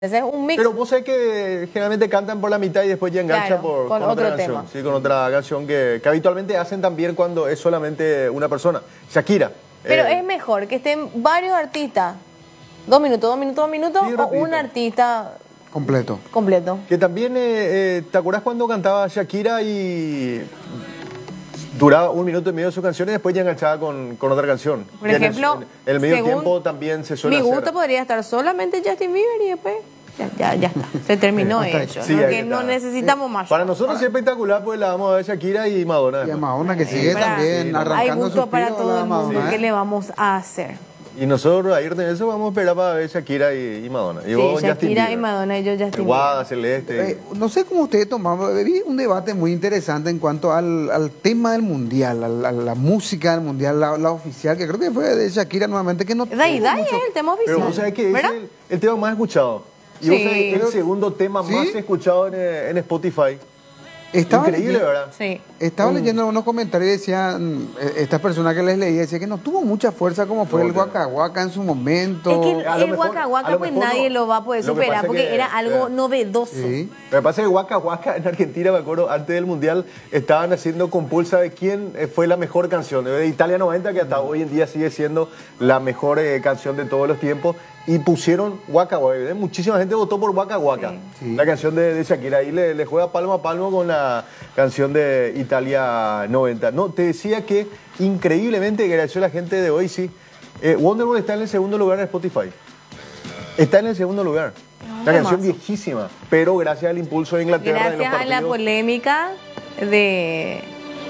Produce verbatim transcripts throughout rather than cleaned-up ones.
Ese es un mix. Pero vos sabés que generalmente cantan por la mitad y después ya enganchan Claro, por, con con otra otro canción. tema. Sí, con otra canción que, que habitualmente hacen también cuando es solamente una persona. Shakira. Pero eh, es mejor que estén varios artistas, dos minutos, dos minutos, dos minutos, Sí, o rapidito. un artista Completo. completo. Que también, eh, eh, ¿te acuerdas cuando cantaba Shakira y duraba un minuto y medio de su canción y después ya enganchaba con, con otra canción? Por Y en el- ejemplo, en el medio según tiempo también se suele Mi gusto hacer. podría estar solamente Justin Bieber y después ya, ya, ya está. Se terminó Hasta ahí. eso. Sí, ¿no? ahí Que está. no necesitamos más. Para nosotros sí es espectacular, pues la vamos a ver Shakira y Madonna. Y a después. Madonna que sigue Para- también Sí, arrancando Hay gusto suspiro para a todo la el mundo. Madonna, ¿Qué ¿eh? le vamos a hacer? Y nosotros a ir de eso vamos a esperar para ver Shakira y, y Madonna. Y Sí, vos, Justin Shakira y Bieber. Madonna y yo Justin El Guada, Bieber. Celeste. Eh, no sé cómo ustedes tomaron, vi un debate muy interesante en cuanto al, al tema del mundial, a la, a la música del mundial, la, la oficial, que creo que fue de Shakira nuevamente, que no Dai, tuvo Dai mucho- es el tema Pero oficial. vos sabés que es ¿verdad? el, el tema más escuchado. Y Sí. vos sabés que es el segundo tema ¿Sí? más escuchado en, eh, en Spotify. Estaba Increíble, leyendo- ¿verdad? Sí. Estaba leyendo unos comentarios y decían, eh, estas personas que les leía, decía que no tuvo mucha fuerza como fue No, el claro. Waka Waka en su momento. Es que A lo el mejor- Waka a Waka lo pues mejor nadie no. lo va a poder Lo que superar pasa porque que, era algo eh, novedoso. Sí. Me pasa que Waka Waka en Argentina, me acuerdo, antes del Mundial, estaban haciendo compulsa de quién eh, fue la mejor canción. De Italia noventa, que hasta hoy en día sigue siendo la mejor eh, canción de todos los tiempos. Y pusieron Waka Waka. ¿eh? Muchísima gente votó por Waka Waka, Sí. la canción de, de Shakira. Ahí le, le juega palmo a palmo con la canción de Italia noventa. No, te decía que increíblemente agradeció a la gente de hoy, sí. Eh, Wonderwall está en el segundo lugar en Spotify. Está en el segundo lugar. un La canción temazo. viejísima, pero gracias al impulso de Inglaterra de los Gracias a la partidos. polémica de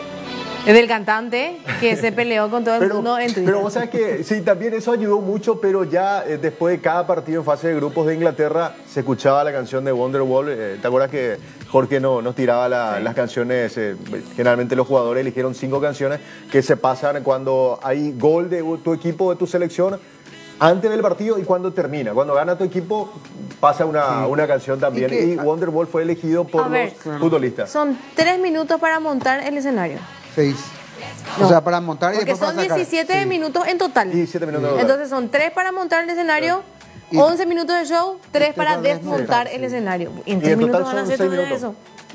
del cantante que se peleó con todo el Pero, mundo en Twitter. pero vos sabés que sí, también eso ayudó mucho, pero ya eh, después de cada partido en fase de grupos de Inglaterra se escuchaba la canción de Wonderwall. Eh, ¿Te acuerdas que Jorge no, nos tiraba la- las canciones? Eh, generalmente los jugadores eligieron cinco canciones que se pasan cuando hay gol de tu equipo, de tu selección, antes del partido y cuando termina. Cuando gana tu equipo, pasa una, una canción también. Y Y, que- Wonderwall fue elegido por A ver. los futbolistas. Son tres minutos para montar el escenario. Seis. No. O sea, para montar y Porque después son para sacar. diecisiete Sí. minutos en total. diecisiete minutos en total. Entonces son tres para montar el escenario, Y- once minutos de show, tres para para desmontar desmontar, el sí. escenario. Y en Y tres en minutos total van a son hacer seis todo minutos. eso.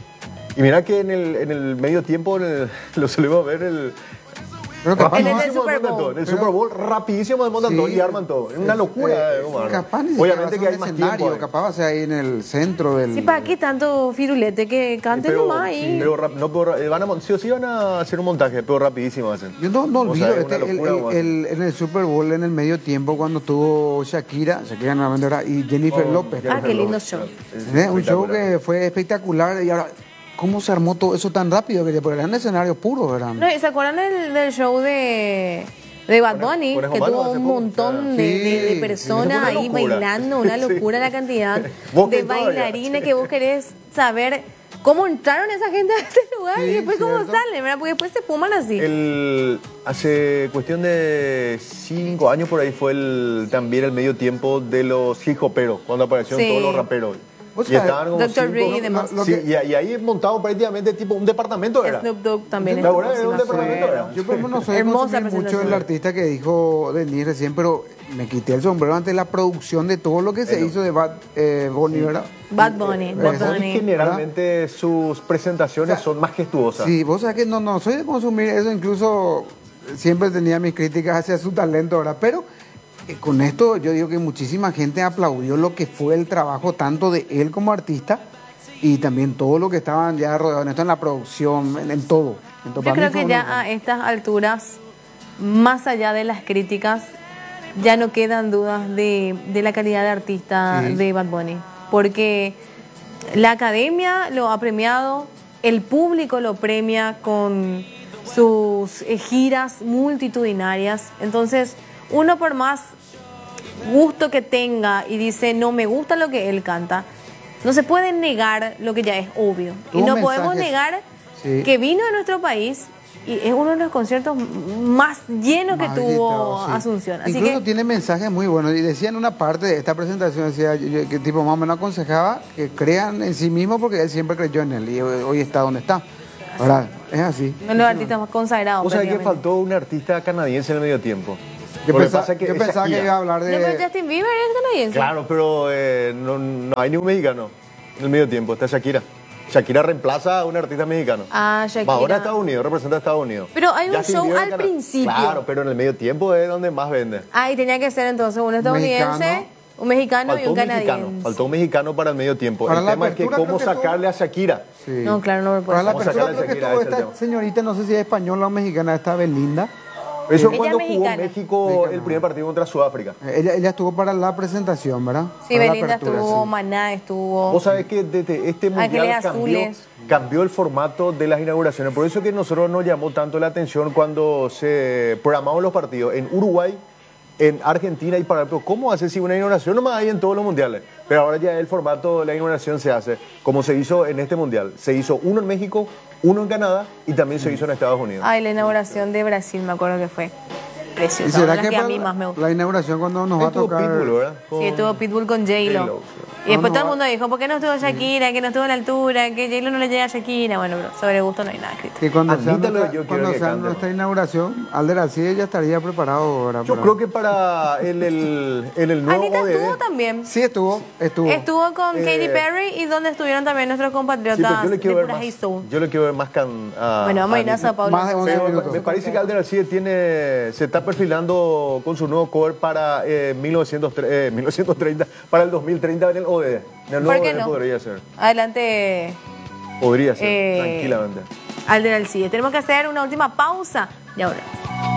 Y mira que en el, en el medio tiempo en el- lo solemos ver el... Pero capaz En el no- del Super desmontan Bowl. todo. En el Pero- Super Bowl rapidísimo desmontan Sí. todo y arman todo. Es una Es- locura. eh, eh, cómo arman. capaz ni siquiera Obviamente va a que ser hay un más escenario, tiempo. eh. capaz va a ser ahí en el centro del... Sí, ¿para qué tanto firulete que canten Pero, nomás ahí? pero rap- no, pero, eh, van a, mon- sí o sí van a hacer un montaje, pero rapidísimo hacen. Yo no, no O sea, olvido es este, una el, locura el- cómo hacen. el- en el Super Bowl, en el medio tiempo, cuando estuvo Shakira, Shakira nuevamente ahora, y Jennifer Oh, López. Ah, qué lindo López, show. es ¿Eh? Un show espectacular. que fue espectacular. Y ahora, ¿cómo se armó todo eso tan rápido? Que porque eran escenarios puros, ¿verdad? No, ¿y ¿Se acuerdan del, del show de, de Bad Bunny? Conejo Que Malo tuvo hace un poco, montón claro. de, de- de Sí, personas eso fue una ahí locura. bailando, una Sí. locura la cantidad Vos de que todavía. bailarines que vos querés saber cómo entraron esa gente a este lugar y Sí, después cómo cierto. salen, ¿verdad? Porque después se fuman así. El, hace cuestión de cinco años por ahí fue el, también el medio tiempo de los hip hoperos, cuando aparecieron Sí. todos los raperos. Vos Y sabés, estaban como doctor cinco- Dre y demás. Lo Sí, que- y, y ahí es montado prácticamente tipo un departamento, ¿era? Snoop Dogg también. ¿Te acuerdas? es Era un me departamento, acuerdo. era. Yo por ejemplo no soy Hermosa consumir mucho presentación. el artista que dijo Denis recién, pero me quité el sombrero ante la producción de todo lo que se Bueno. hizo de Bad eh, Bunny, ¿verdad? Bad Bunny, Bad Bad Bunny Bunny. generalmente sus presentaciones O sea, son majestuosas. Sí, vos sabés que no, no soy de consumir eso, incluso siempre tenía mis críticas hacia su talento, ¿verdad? Pero eh, con esto yo digo que muchísima gente aplaudió lo que fue el trabajo tanto de él como artista y también todo lo que estaban ya rodeados en esto, en la producción, en, en todo. En todo. Yo Para mí creo fue que un- ya a estas alturas, más allá de las críticas, ya no quedan dudas de, de la calidad de artista Sí. de Bad Bunny. Porque la academia lo ha premiado, el público lo premia con sus eh, giras multitudinarias. Entonces, uno por más gusto que tenga y dice no me gusta lo que él canta, no se puede negar lo que ya es obvio. Tuvo Y no podemos mensajes, negar sí. que vino a nuestro país y es uno de los conciertos más llenos que Más tuvo visitado, sí. Asunción. Así Incluso que tiene mensajes muy buenos. Y decía en una parte de esta presentación, decía yo- yo- que tipo más o menos aconsejaba que crean en sí mismo porque él siempre creyó en él y hoy hoy está donde está. Ahora, es así. uno de los artistas más consagrados. O sea, que prácticamente. faltó un artista canadiense en el medio tiempo. Yo, Lo que pensa- pasa es que yo es pensaba que Shakira. iba a hablar No, pero de... Justin Bieber es canadiense. Claro, pero eh, no, no hay ni un mexicano en el medio tiempo, está Shakira. Shakira reemplaza a un artista mexicano. Ah, Shakira. Ahora Estados Unidos, representa a Estados Unidos. Pero hay un Justin show Bieber al cana- principio. Claro, pero en el medio tiempo es donde más vende. Ah, y tenía que ser entonces un estadounidense, Mexicano. un mexicano y Faltó un un mexicano, canadiense. faltó un mexicano para el medio tiempo. Para el la tema es que apertura cómo creo que sacarle a Shakira. Sí. No, claro, no me puedo. Para la Vamos a apertura sacarle creo que Shakira, tuvo ese es el esta tema. señorita, no sé si es española o mexicana, esta Belinda. Eso Ella cuando es jugó mexicana. México Mexicana. el primer partido contra Sudáfrica. Ella, ella estuvo para la presentación, ¿verdad? Sí, Para la Belinda apertura, estuvo, sí. Maná estuvo. Vos sabés que desde este mundial Ángeles cambió, Azules. cambió el formato de las inauguraciones. Por eso que nosotros nos llamó tanto la atención cuando se programaban los partidos en Uruguay, en Argentina y para pero ¿cómo hace si una inauguración nomás hay en todos los mundiales? Pero ahora ya el formato de la inauguración se hace como se hizo en este mundial. Se hizo uno en México, uno en Canadá y también se hizo en Estados Unidos. Ay, la inauguración de Brasil, me acuerdo que fue ¿Y preciosa. será Una de las que, que a para mí más me gustó. la inauguración cuando nos va a Estuvo tocar? Pitbull, ¿verdad? Con- Sí, estuvo Pitbull con J-Lo. J-Lo, sí. Y después No, no todo el va- mundo dijo, ¿por qué no estuvo Shakira? Que no estuvo a la altura, que J-Lo no le llega a Shakira. Bueno, pero sobre gusto no hay nada escrito. Que cuando sea Admítalo, nuestra, yo quiero cuando que sea cante, nuestra inauguración, Alder Alcide ya estaría preparado ahora. Yo para- creo que para el, el, en el nuevo Anita O D D. estuvo también. Sí, estuvo, estuvo. Estuvo con Eh, Katy Perry y donde estuvieron también nuestros Sí, pero compatriotas yo le de quiero ver pura más. Hey Soul. Yo le quiero ver más can, a- Bueno, vamos a ir a Anita. Sao Paulo. Más de once Pero minutos. me parece que Alder Alcide tiene, se está perfilando con su nuevo cover para eh, mil novecientos tre- eh, mil novecientos treinta, para el dos mil treinta en el O D D. En el ¿Por nuevo qué O D D no? podría ser. Adelante, Podría ser, Eh, tranquilamente. Alder Alcide. Tenemos que hacer una última pausa. Ya volvemos.